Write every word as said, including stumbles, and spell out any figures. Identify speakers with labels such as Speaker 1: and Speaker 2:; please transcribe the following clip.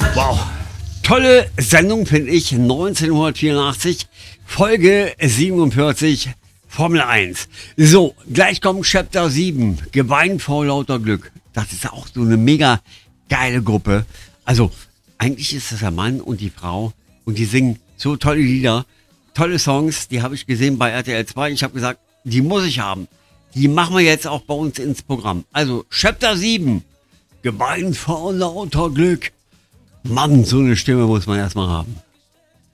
Speaker 1: Wow. Tolle Sendung, finde ich. neunzehnhundertvierundachtzig, Folge siebenundvierzig, Formel eins. So, gleich kommt Chapter sieben, Geweint vor lauter Glück. Das ist auch so eine mega geile Gruppe. Also, eigentlich ist das der Mann und die Frau und die singen so tolle Lieder, tolle Songs. Die habe ich gesehen bei R T L zwei. Ich habe gesagt, die muss ich haben. Die machen wir jetzt auch bei uns ins Programm. Also, Chapter sieben, Geweint vor lauter Glück. Mann, so eine Stimme muss man erstmal haben.